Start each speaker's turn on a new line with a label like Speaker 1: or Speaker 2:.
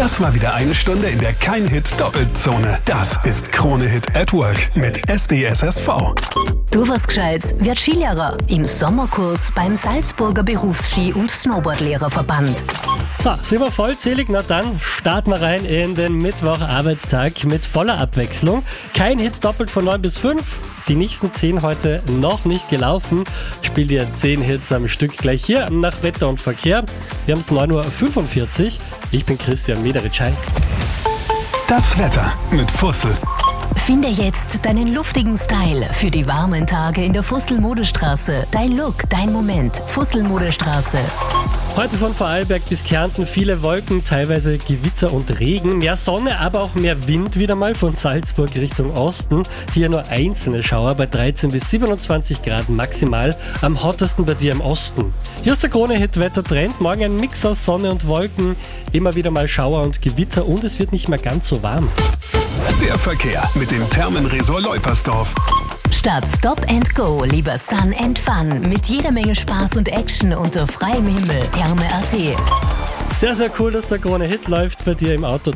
Speaker 1: Das war wieder eine Stunde in der Kein-Hit-Doppelzone. Das ist Krone Hit at Work mit SBSSV.
Speaker 2: Du was Gescheites, wird Skilehrer im Sommerkurs beim Salzburger Berufsski- und Snowboardlehrerverband.
Speaker 3: So, sind wir vollzählig? Na dann starten wir rein in den Mittwocharbeitstag mit voller Abwechslung. Kein Hit doppelt von 9 bis 5. Die nächsten 10 heute noch nicht gelaufen. Ich spiele dir 10 Hits am Stück gleich hier nach Wetter und Verkehr. Wir haben es 9:45 Uhr. Ich bin Christian Mederitsch.
Speaker 1: Das Wetter mit Fussel.
Speaker 2: Finde jetzt deinen luftigen Style für die warmen Tage in der Fussel-Modestraße. Dein Look, dein Moment. Fussel-Modestraße.
Speaker 3: Heute von Vorarlberg bis Kärnten viele Wolken, teilweise Gewitter und Regen. Mehr Sonne, aber auch mehr Wind wieder mal von Salzburg Richtung Osten. Hier nur einzelne Schauer bei 13 bis 27 Grad maximal. Am hottesten bei dir im Osten. Hier ist der Krone-Hit-Wettertrend. Morgen ein Mix aus Sonne und Wolken. Immer wieder mal Schauer und Gewitter und es wird nicht mehr ganz so warm.
Speaker 1: Der Verkehr mit dem Thermenresort Leupersdorf.
Speaker 2: Statt Stop and Go, lieber Sun and Fun. Mit jeder Menge Spaß und Action unter freiem Himmel. Therme.at.
Speaker 3: Sehr, sehr cool, dass der Krone-Hit läuft bei dir im Auto.